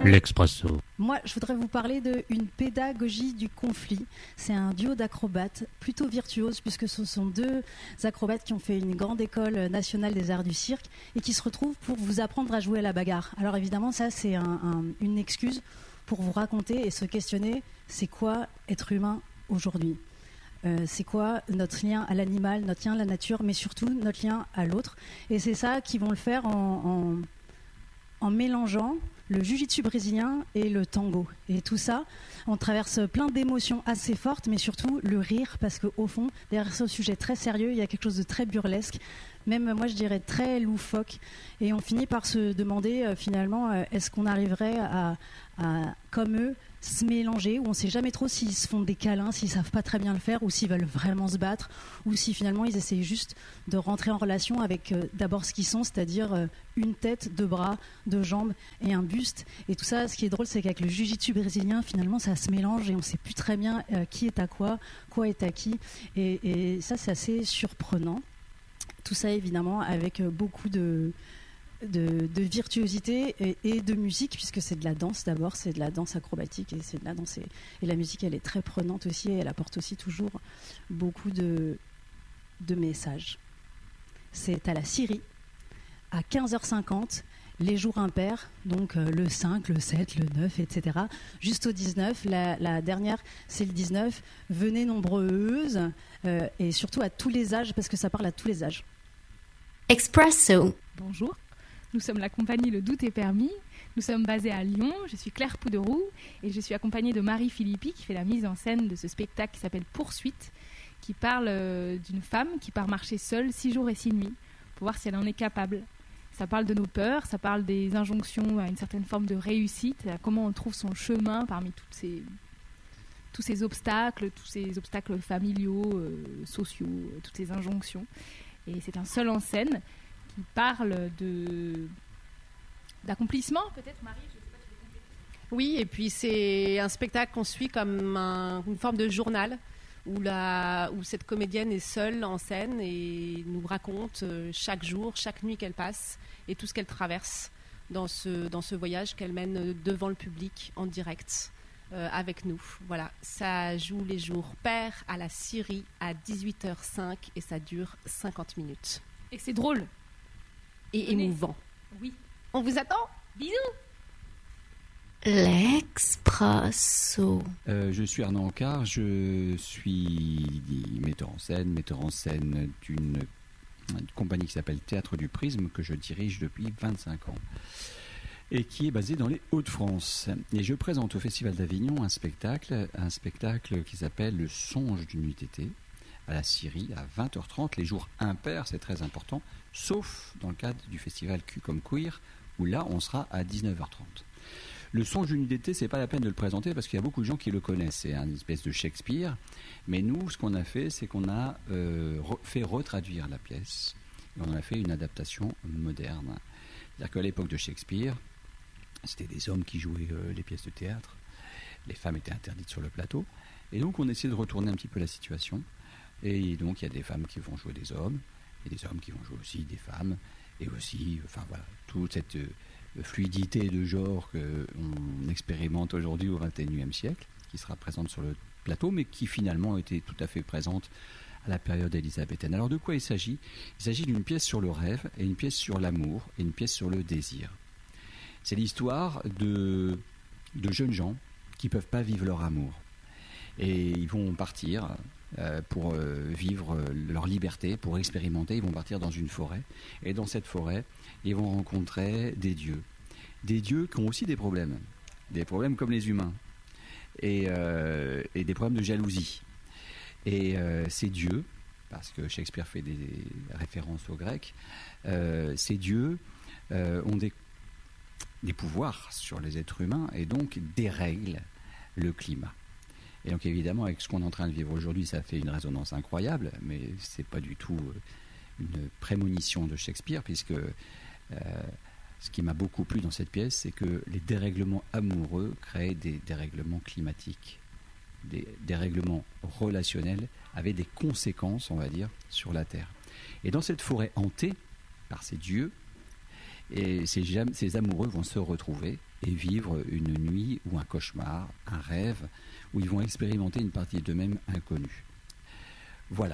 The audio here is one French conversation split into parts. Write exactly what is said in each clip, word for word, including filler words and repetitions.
L'Expresso. Moi, je voudrais vous parler d'une pédagogie du conflit. C'est un duo d'acrobates plutôt virtuoses, puisque ce sont deux acrobates qui ont fait une grande école nationale des arts du cirque et qui se retrouvent pour vous apprendre à jouer à la bagarre. Alors évidemment, ça, c'est un, un, une excuse pour vous raconter et se questionner, c'est quoi être humain aujourd'hui ? Euh, c'est quoi notre lien à l'animal, notre lien à la nature, mais surtout notre lien à l'autre. Et c'est ça qu'ils vont le faire en, en, en mélangeant le jiu-jitsu brésilien et le tango. Et tout ça, on traverse plein d'émotions assez fortes, mais surtout le rire, parce qu'au fond, derrière ce sujet très sérieux, il y a quelque chose de très burlesque, même moi je dirais très loufoque. Et on finit par se demander euh, finalement, euh, est-ce qu'on arriverait à, à, comme eux, se mélanger, où on ne sait jamais trop s'ils se font des câlins, s'ils ne savent pas très bien le faire, ou s'ils veulent vraiment se battre, ou si finalement ils essayent juste de rentrer en relation avec euh, d'abord ce qu'ils sont, c'est-à-dire euh, une tête, deux bras, deux jambes et un buste. Et tout ça, ce qui est drôle, c'est qu'avec le jiu-jitsu brésilien, finalement, ça se mélange et on ne sait plus très bien euh, qui est à quoi, quoi est à qui. Et, et ça, c'est assez surprenant. Tout ça, évidemment, avec euh, beaucoup de... De, de virtuosité et, et de musique, puisque c'est de la danse d'abord, c'est de la danse acrobatique et c'est de la danse et, et la musique elle est très prenante aussi et elle apporte aussi toujours beaucoup de, de messages. C'est à la Syrie à quinze heures cinquante, les jours impairs, donc euh, le cinq, le sept, le neuf, et cetera. Jusqu'au dix-neuf, la, la dernière c'est le dix-neuf. Venez nombreuses euh, et surtout à tous les âges, parce que ça parle à tous les âges. Expresso. Bonjour. Nous sommes la compagnie Le Doute est permis. Nous sommes basés à Lyon. Je suis Claire Pouderoux et je suis accompagnée de Marie Philippi qui fait la mise en scène de ce spectacle qui s'appelle Poursuite, qui parle euh, d'une femme qui part marcher seule six jours et six nuits pour voir si elle en est capable. Ça parle de nos peurs, ça parle des injonctions à une certaine forme de réussite, à comment on trouve son chemin parmi toutes ces, tous ces obstacles, tous ces obstacles familiaux, euh, sociaux, euh, toutes ces injonctions. Et c'est un seul en scène qui parle de d'accomplissement, peut-être, Marie, je sais pas, tu veux compléter. Oui, et puis c'est un spectacle qu'on suit comme un, une forme de journal où, la, où cette comédienne est seule en scène et nous raconte chaque jour, chaque nuit qu'elle passe et tout ce qu'elle traverse dans ce, dans ce voyage qu'elle mène devant le public en direct euh, avec nous. Voilà, ça joue les jours pairs à la Syrie à dix-huit heures cinq et ça dure cinquante minutes. Et c'est drôle. Et Venez. Émouvant. Oui. On vous attend. Bisous. L'Expresso. Euh, je suis Arnaud Ancard, je suis metteur en scène, metteur en scène d'une, d'une compagnie qui s'appelle Théâtre du Prisme, que je dirige depuis vingt-cinq ans et qui est basée dans les Hauts-de-France. Et je présente au Festival d'Avignon un spectacle, un spectacle qui s'appelle Le Songe d'une nuit d'été, à la Syrie, à vingt heures trente, les jours impairs, c'est très important, sauf dans le cadre du festival Q comme Queer, où là, on sera à dix-neuf heures trente. Le Songe d'une nuit d'été, c'est pas la peine de le présenter parce qu'il y a beaucoup de gens qui le connaissent. C'est une espèce de Shakespeare. Mais nous, ce qu'on a fait, c'est qu'on a euh, re- fait retraduire la pièce. Et on en a fait une adaptation moderne. C'est-à-dire qu'à l'époque de Shakespeare, c'était des hommes qui jouaient euh, les pièces de théâtre. Les femmes étaient interdites sur le plateau. Et donc, on essayait de retourner un petit peu la situation. Et donc, il y a des femmes qui vont jouer des hommes, et des hommes qui vont jouer aussi des femmes, et aussi, enfin voilà, toute cette euh, fluidité de genre qu'on expérimente aujourd'hui au vingt et unième siècle, qui sera présente sur le plateau, mais qui finalement était tout à fait présente à la période élisabéthaine. Alors, de quoi il s'agit ? Il s'agit d'une pièce sur le rêve, et une pièce sur l'amour, et une pièce sur le désir. C'est l'histoire de, de jeunes gens qui ne peuvent pas vivre leur amour. Et ils vont partir euh, pour euh, vivre euh, leur liberté, pour expérimenter. Ils vont partir dans une forêt. Et dans cette forêt, ils vont rencontrer des dieux. Des dieux qui ont aussi des problèmes. Des problèmes comme les humains. Et, euh, et des problèmes de jalousie. Et euh, ces dieux, parce que Shakespeare fait des références aux Grecs, euh, ces dieux euh, ont des, des pouvoirs sur les êtres humains et donc dérèglent le climat. Et donc évidemment, avec ce qu'on est en train de vivre aujourd'hui, ça fait une résonance incroyable, mais c'est pas du tout une prémonition de Shakespeare, puisque euh, ce qui m'a beaucoup plu dans cette pièce, c'est que les dérèglements amoureux créent des dérèglements climatiques, des dérèglements relationnels, avec des conséquences, on va dire, sur la Terre. Et dans cette forêt hantée par ces dieux, Et ces, jam- ces amoureux vont se retrouver et vivre une nuit ou un cauchemar, un rêve, où ils vont expérimenter une partie d'eux-mêmes inconnue. Voilà.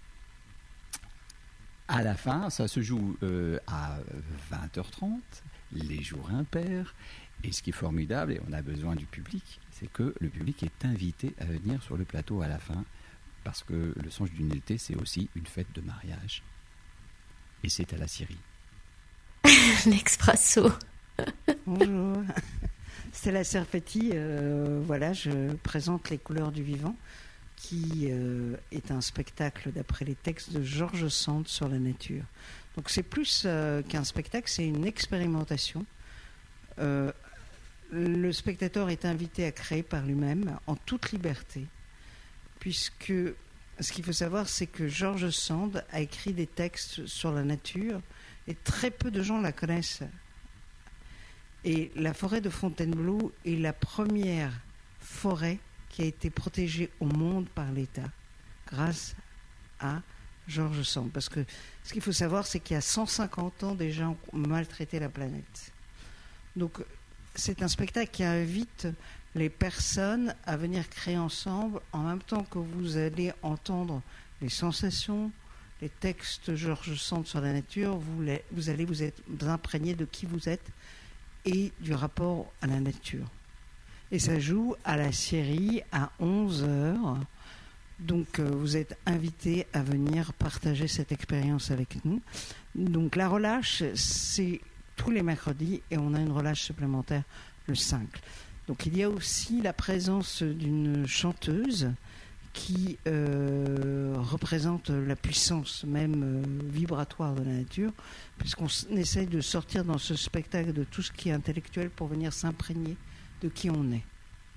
À la fin, ça se joue euh, à vingt heures trente, les jours impairs. Et ce qui est formidable, et on a besoin du public, c'est que le public est invité à venir sur le plateau à la fin, parce que le Songe d'une nuitée, c'est aussi une fête de mariage. Et c'est à la Syrie. L'Expresso. Bonjour. Stella Serpetti, euh, voilà, je présente Les Couleurs du Vivant, qui euh, est un spectacle d'après les textes de Georges Sand sur la nature. Donc c'est plus euh, qu'un spectacle, c'est une expérimentation. Euh, le spectateur est invité à créer par lui-même, en toute liberté, puisque ce qu'il faut savoir, c'est que Georges Sand a écrit des textes sur la nature, et très peu de gens la connaissent. Et la forêt de Fontainebleau est la première forêt qui a été protégée au monde par l'État, grâce à Georges Sand. Parce que ce qu'il faut savoir, c'est qu'il y a cent cinquante ans, des gens ont maltraité la planète. Donc, c'est un spectacle qui invite les personnes à venir créer ensemble, en même temps que vous allez entendre les sensations, les textes de Georges Sand sur la nature, vous, les, vous allez vous être imprégné de qui vous êtes et du rapport à la nature. Et ça joue à la Syrie à onze heures. Donc euh, vous êtes invités à venir partager cette expérience avec nous. Donc la relâche, c'est tous les mercredis et on a une relâche supplémentaire le cinq. Donc il y a aussi la présence d'une chanteuse qui euh, représente la puissance même euh, vibratoire de la nature, puisqu'on s- essaye de sortir dans ce spectacle de tout ce qui est intellectuel pour venir s'imprégner de qui on est.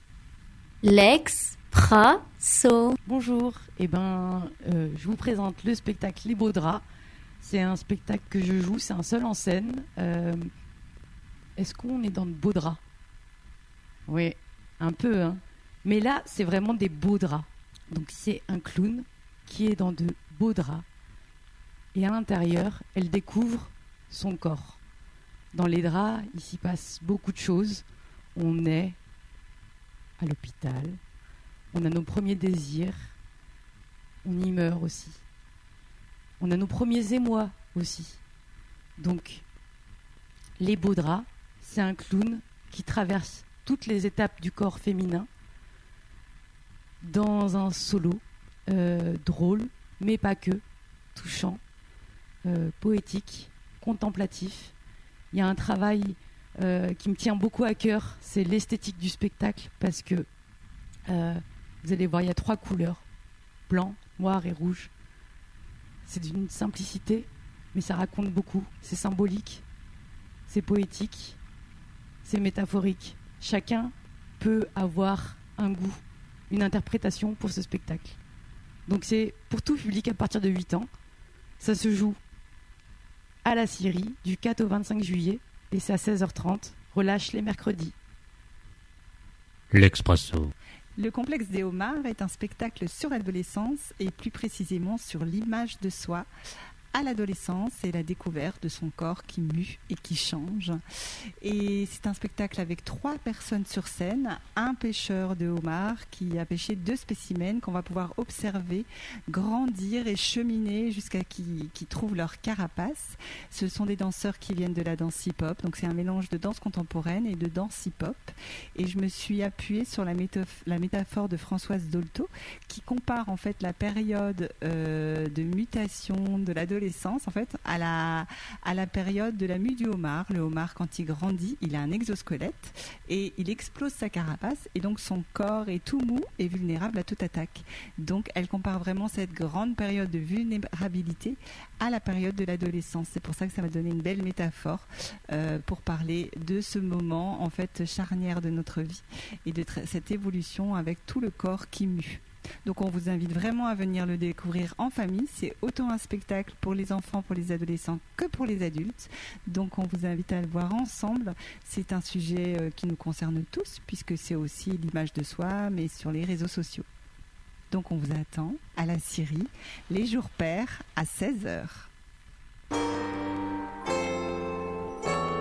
L'Expresso. Bonjour, eh ben, euh, je vous présente le spectacle Les Beaux Draps. C'est un spectacle que je joue, c'est un seul en scène. Euh, est-ce qu'on est dans de beaux draps? Oui, un peu, hein. Mais là, c'est vraiment des beaux draps. Donc c'est un clown qui est dans de beaux draps. Et à l'intérieur, elle découvre son corps. Dans les draps, il s'y passe beaucoup de choses. On est à l'hôpital. On a nos premiers désirs. On y meurt aussi. On a nos premiers émois aussi. Donc, les beaux draps, c'est un clown qui traverse toutes les étapes du corps féminin dans un solo euh, drôle, mais pas que, touchant, euh, poétique, contemplatif. Il y a un travail euh, qui me tient beaucoup à cœur, c'est l'esthétique du spectacle, parce que euh, vous allez voir, il y a trois couleurs, blanc, noir et rouge. C'est d'une simplicité, mais ça raconte beaucoup. C'est symbolique, c'est poétique, c'est métaphorique. Chacun peut avoir un goût, une interprétation pour ce spectacle. Donc c'est pour tout public à partir de huit ans. Ça se joue à la Syrie du quatre au vingt-cinq juillet et c'est à seize heures trente. Relâche les mercredis. L'Expresso. Le complexe des homards est un spectacle sur l'adolescence et plus précisément sur l'image de soi à l'adolescence et la découverte de son corps qui mue et qui change. Et c'est un spectacle avec trois personnes sur scène, un pêcheur de homards qui a pêché deux spécimens qu'on va pouvoir observer, grandir et cheminer jusqu'à qu'ils qu'ils trouvent leur carapace. Ce sont des danseurs qui viennent de la danse hip-hop, donc c'est un mélange de danse contemporaine et de danse hip-hop. Et je me suis appuyée sur la, métaf- la métaphore de Françoise Dolto qui compare en fait la période euh, de mutation de l'adolescence en fait à la, à la période de la mue du homard. Le homard, quand il grandit, il a un exosquelette et il explose sa carapace et donc son corps est tout mou et vulnérable à toute attaque. Donc elle compare vraiment cette grande période de vulnérabilité à la période de l'adolescence. C'est pour ça que ça m'a donné une belle métaphore euh, pour parler de ce moment en fait charnière de notre vie et de tra- cette évolution avec tout le corps qui mue. Donc on vous invite vraiment à venir le découvrir en famille. C'est autant un spectacle pour les enfants, pour les adolescents que pour les adultes. Donc on vous invite à le voir ensemble. C'est un sujet euh, qui nous concerne tous puisque c'est aussi l'image de soi mais sur les réseaux sociaux. Donc on vous attend à la Syrie les jours pairs à seize heures.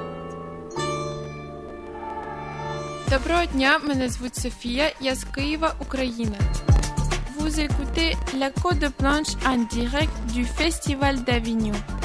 Доброго дня, мене звуть Софія, я з Києва, Україна. Vous écoutez la Côte de Planche en direct du Festival d'Avignon.